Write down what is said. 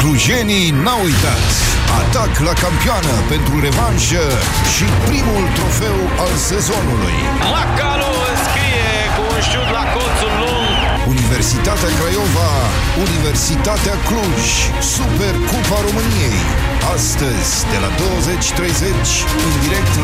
Clujenii n-au uitat. Atac la campioană pentru revanșă și primul trofeu al sezonului. Macalu înscrie cu un șut la colțul lung. Universitatea Craiova, Universitatea Cluj, Super Cupa României. Astăzi, de la 20:30, în direct